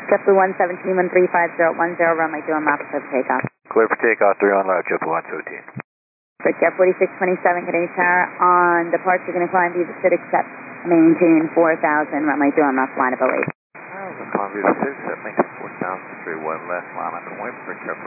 JetBlue 117, 135010, runway 2 map for takeoff. Clear for takeoff, 3 on route, JetBlue 117. For Jet 4627, Canadian Tower, on departure, going to climb Viva City, accept, maintain 4000, runway 2 map, line up 08. Climb Viva City, maintain 4000, 31 left, line up and wait for Jet